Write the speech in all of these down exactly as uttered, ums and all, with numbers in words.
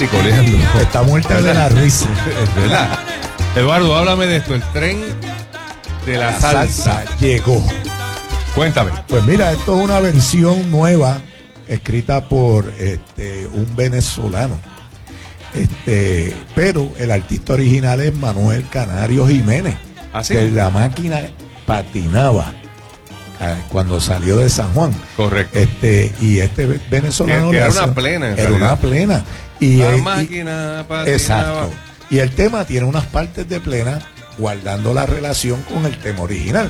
picoleando. Está muerta de la risa. Es verdad. Eduardo, háblame de esto, el tren de la, La salsa. salsa llegó. Cuéntame. Pues mira, esto es una versión nueva escrita por este, un venezolano. Este, pero el artista original es Manuel Canario Jiménez. ¿Ah, sí? Que la máquina patinaba eh, cuando salió de San Juan. Correcto. Este, y este venezolano Que- que le era hace- una plena, en Era realidad. una plena. Y, La eh, y- máquina patinaba. exacto. Y el tema tiene unas partes de plena, guardando la relación con el tema original.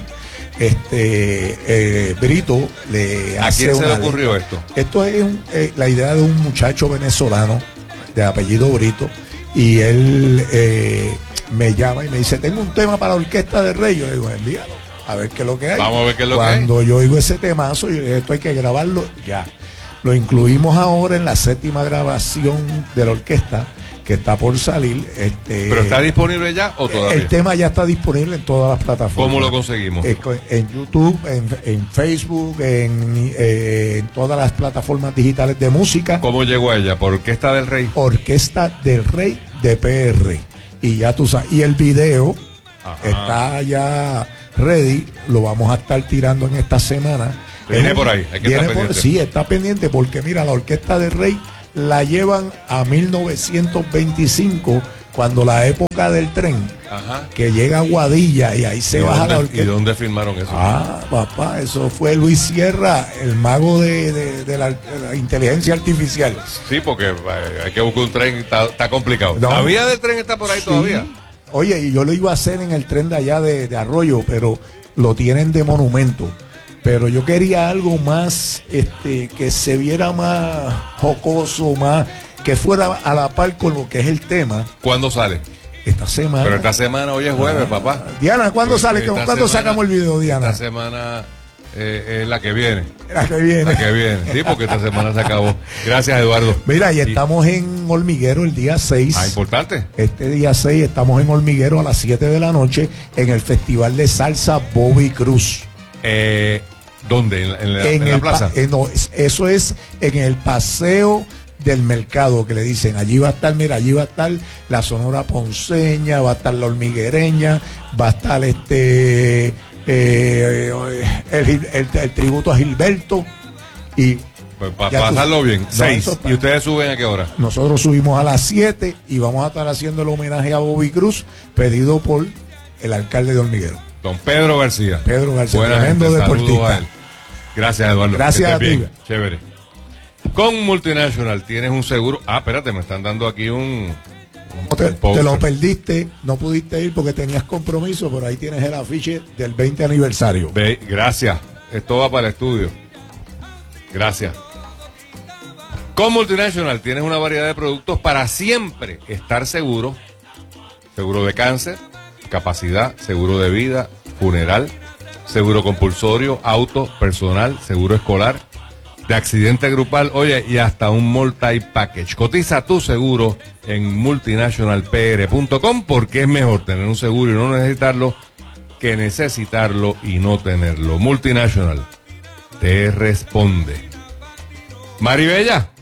Este eh, Brito le ¿A hace quién se le una ocurrió letra. esto? Esto es un, eh, la idea de un muchacho venezolano de apellido Brito, y él eh, me llama y me dice: tengo un tema para la orquesta de Rey. Yo le digo: envíalo, a ver qué es lo que hay. Vamos a ver qué es lo que hay. Cuando yo oigo ese temazo, yo dije: esto hay que grabarlo ya. Lo incluimos ahora en la séptima grabación de la orquesta, que está por salir. Este, ¿Pero está disponible ya o todavía? el tema ya está disponible en todas las plataformas. ¿Cómo lo conseguimos? Eh, co- en YouTube, en, en Facebook, en, eh, en todas las plataformas digitales de música. ¿Cómo llegó a ella? ¿Por Orquesta del Rey? Orquesta del Rey de P R. Y ya tú sabes. Y el video Ajá. está ya ready. Lo vamos a estar tirando en esta semana. Viene Es- por ahí, hay que viene estar por- pendiente. Sí, está pendiente, porque mira, la Orquesta del Rey la llevan a mil novecientos veinticinco, cuando la época del tren, Ajá. que llega a Guadilla y ahí se ¿Y baja dónde- la ¿Y orquesta. dónde filmaron eso? Ah, papá, eso fue Luis Sierra, el mago de, de- de la, de la inteligencia artificial. Sí, porque eh, hay que buscar un tren, está, está complicado. No. ¿La vía del tren está por ahí Sí. todavía? Oye, y yo lo iba a hacer en el tren de allá de, de Arroyo, pero lo tienen de monumento. Pero yo quería algo más, este, que se viera más jocoso, más, que fuera a la par con lo que es el tema. ¿Cuándo sale? Esta semana. Pero esta semana, hoy es jueves, papá. Diana, ¿cuándo sale? Esta ¿Cuándo semana- sacamos el video, Diana? Esta semana eh, es la que viene. La que viene. La que viene. Sí, porque esta semana se acabó. Gracias, Eduardo. Mira, y Sí. estamos en Hormiguero el día seis. Ah, importante. Este día seis estamos en Hormiguero a las siete de la noche en el Festival de Salsa Bobby Cruz. Eh, ¿Dónde? ¿En, la- en la, en la el pa- plaza? eh, no, es- eso es en el paseo del mercado, que le dicen. Allí va a estar, mira, allí va a estar la Sonora Ponceña, va a estar la Hormiguereña, va a estar este eh, el, el- el- el tributo a Gilberto, y Pues para ya tú- pasarlo bien. No, Seis. eso pa- ¿Y ustedes suben a qué hora? nosotros subimos a las siete y vamos a estar haciendo el homenaje a Bobby Cruz, pedido por el alcalde de Hormiguero, Don Pedro García. Pedro García, Buena tremendo gente, saludos deportista. a él. Gracias, Eduardo. Gracias Que a estés ti. bien. Chévere. Con Multinational tienes un seguro. Ah, espérate, me están dando aquí un. No te, un poster. te lo perdiste, no pudiste ir porque tenías compromiso, pero ahí tienes el afiche del veinte aniversario. Ve, gracias. Esto va para el estudio. Gracias. Con Multinational tienes una variedad de productos para siempre estar seguro. Seguro de cáncer, capacidad, seguro de vida, funeral, seguro compulsorio, auto, personal, seguro escolar, de accidente grupal, oye, y hasta un multi-package. Cotiza tu seguro en multinational p r punto com, porque es mejor tener un seguro y no necesitarlo que necesitarlo y no tenerlo. Multinational te responde. Maribella.